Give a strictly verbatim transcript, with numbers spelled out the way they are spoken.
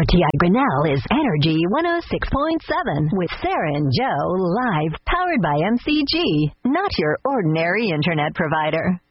R T I Grinnell is Energy one oh six point seven with Sarah and Joe live, powered by M C G, not your ordinary internet provider.